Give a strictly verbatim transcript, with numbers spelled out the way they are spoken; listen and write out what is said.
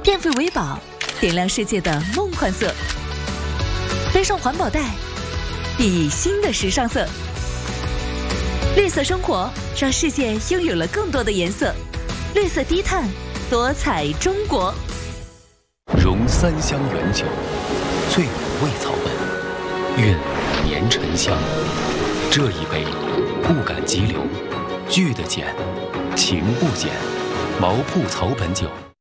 电费为宝，点亮世界的梦幻色。背上环保袋，熠熠新的时尚色。绿色生活让世界拥有了更多的颜色。绿色低碳，多彩中国。 融三香原酒，醉五味草本，韵五年沉香。这一杯，不敢急流，聚得减，情不减。毛铺草本酒。